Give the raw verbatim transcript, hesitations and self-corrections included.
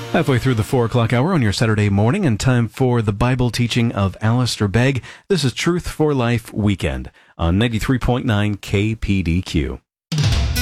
Halfway through the four o'clock hour on your Saturday morning, and time for the Bible teaching of Alistair Begg. This is Truth for Life Weekend on ninety-three point nine K P D Q.